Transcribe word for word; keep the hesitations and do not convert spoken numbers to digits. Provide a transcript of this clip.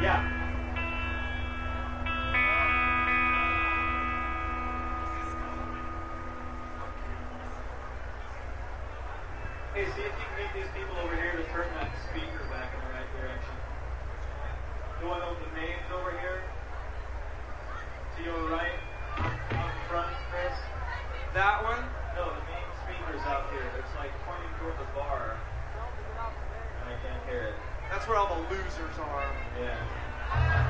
Hey, see if you can get these people over here to turn that speaker back in the right direction. You want to know the names over here? To your right, out in front, Chris? That one? No, the main speaker's out here. It's like pointing toward the bar. And I can't hear it. That's where all the losers are. Yeah.